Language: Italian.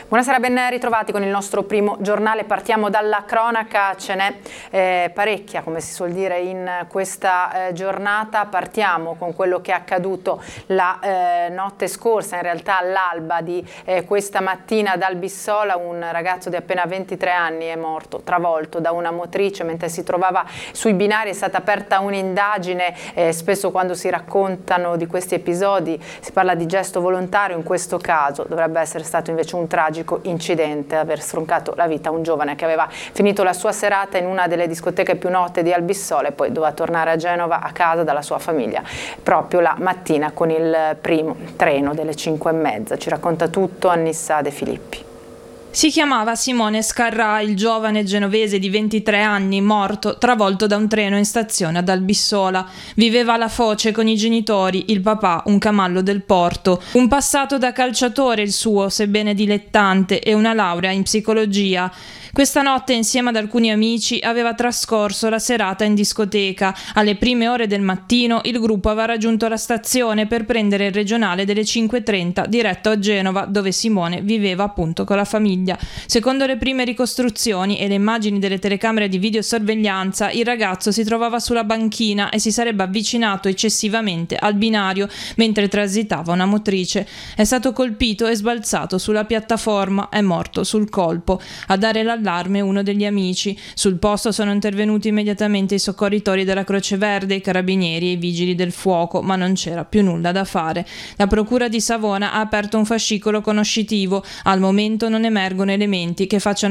Buonasera, ben ritrovati con il nostro primo giornale. Partiamo dalla cronaca, ce n'è parecchia, come si suol dire, in questa giornata. Partiamo con quello che è accaduto la notte scorsa, in realtà all'alba di questa mattina ad Albissola. Un ragazzo di appena 23 anni è morto, travolto da una motrice mentre si trovava sui binari. È stata aperta un'indagine, spesso quando si raccontano di questi episodi si parla di gesto volontario, in questo caso dovrebbe essere stato invece un tragico incidente, aver stroncato la vita a un giovane che aveva finito la sua serata in una delle discoteche più note di Albissola e poi doveva tornare a Genova a casa dalla sua famiglia proprio la mattina con il primo treno delle 5:30. Ci racconta tutto Annissa De Filippi. Si chiamava Simone Scarrà, il giovane genovese di 23 anni, morto, travolto da un treno in stazione ad Albissola. Viveva alla foce con i genitori, il papà, un camallo del porto. Un passato da calciatore il suo, sebbene dilettante, e una laurea in psicologia. Questa notte, insieme ad alcuni amici, aveva trascorso la serata in discoteca. Alle prime ore del mattino il gruppo aveva raggiunto la stazione per prendere il regionale delle 5:30 diretto a Genova, dove Simone viveva appunto con la famiglia. Secondo le prime ricostruzioni e le immagini delle telecamere di videosorveglianza, il ragazzo si trovava sulla banchina e si sarebbe avvicinato eccessivamente al binario mentre transitava una motrice. È stato colpito e sbalzato sulla piattaforma, è morto sul colpo. A dare l'allarme uno degli amici. Sul posto sono intervenuti immediatamente i soccorritori della Croce Verde, i carabinieri e i vigili del fuoco, ma non c'era più nulla da fare. La procura di Savona ha aperto un fascicolo conoscitivo. Al momento non emergono elementi che facciano